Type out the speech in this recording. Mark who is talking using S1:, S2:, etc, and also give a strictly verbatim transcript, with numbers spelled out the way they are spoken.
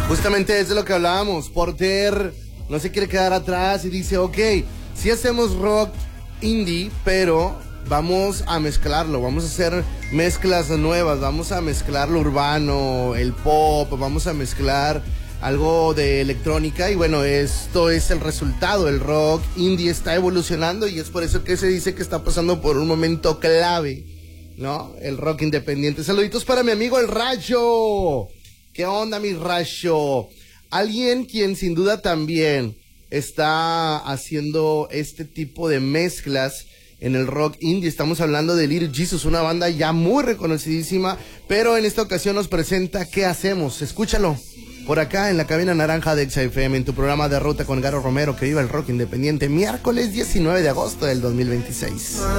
S1: Justamente es de lo que hablábamos. Porter no se quiere quedar atrás y dice, ok, sí hacemos rock indie, pero vamos a mezclarlo, vamos a hacer mezclas nuevas, vamos a mezclar lo urbano, el pop, vamos a mezclar algo de electrónica y bueno, esto es el resultado. El rock indie está evolucionando y es por eso que se dice que está pasando por un momento clave, ¿no? El rock independiente. Saluditos para mi amigo El Rayo. ¿Qué onda, mi Rayo? Alguien quien sin duda también está haciendo este tipo de mezclas en el rock indie. Estamos hablando de Little Jesus, una banda ya muy reconocidísima, pero en esta ocasión nos presenta ¿Qué hacemos? Escúchalo por acá en la cabina naranja de Exa F M, en tu programa de ruta con Garo Romero. Que viva el rock independiente, miércoles diecinueve de agosto del dos mil veintiséis.